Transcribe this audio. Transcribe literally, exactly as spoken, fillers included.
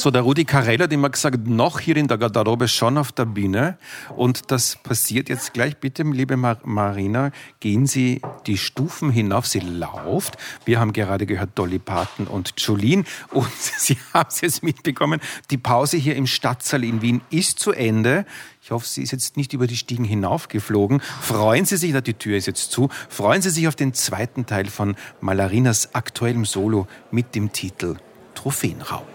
So, der Rudi Carrell hat immer gesagt, noch hier in der Garderobe, schon auf der Bühne. Und das passiert jetzt gleich. Bitte, liebe Mar- Marina, gehen Sie die Stufen hinauf. Sie lauft. Wir haben gerade gehört Dolly Parton und Jolene. Und Sie haben es jetzt mitbekommen, die Pause hier im Stadtsaal in Wien ist zu Ende. Ich hoffe, sie ist jetzt nicht über die Stiegen hinaufgeflogen. Freuen Sie sich, na, die Tür ist jetzt zu, freuen Sie sich auf den zweiten Teil von Malarinas aktuellem Solo mit dem Titel Trophäenraub.